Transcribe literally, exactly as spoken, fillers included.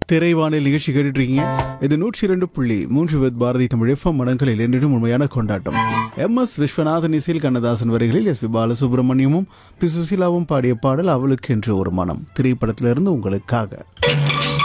திரைவானில் நிகழ்ச்சி கேட்டுருக்கீங்க. இது நூற்றி இரண்டு புள்ளி மூன்று வித் பாரதி தமிழ் எஃப்எம் மனங்களில் என்றும் உண்மையான கொண்டாட்டம். எம் எஸ் விஸ்வநாதன் இசையில் கண்ணதாசன் வரிகளில் எஸ் பி பாலசுப்ரமணியமும் பி சுசீலாவும் பாடிய பாடல் அவளுக்கு என்று ஒரு மனம் திரைப்படத்திலிருந்து உங்களுக்காக.